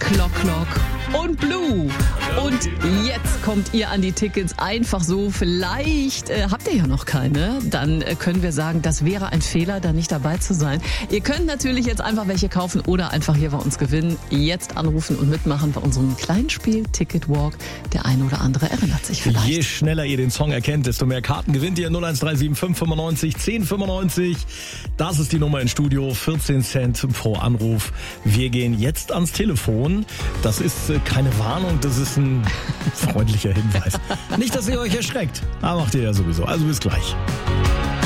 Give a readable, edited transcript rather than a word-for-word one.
Clock Clock und Blue. Und jetzt kommt ihr an die Tickets einfach so. Vielleicht habt ihr ja noch keine. Dann können wir sagen, das wäre ein Fehler, da nicht dabei zu sein. Ihr könnt natürlich jetzt einfach welche kaufen oder einfach hier bei uns gewinnen. Jetzt anrufen und mitmachen bei unserem kleinen Spiel Ticket Walk. Der eine oder andere erinnert sich vielleicht. Je schneller ihr den Song erkennt, desto mehr Karten gewinnt ihr. 01375 595 1095. Das ist die Nummer ins Studio. 14 Cent pro Anruf. Wir gehen jetzt ans Telefon. Das ist keine Warnung, das ist ein freundlicher Hinweis. Nicht, dass ihr euch erschreckt. Aber macht ihr ja sowieso. Also bis gleich.